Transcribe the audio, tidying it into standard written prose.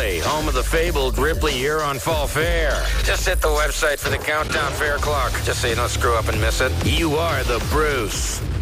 Ripley, home of the fabled Ripley Huron Fall Fair. Just hit the website for the Countdown Fair clock, just so you don't screw up and miss it. You are the Bruce.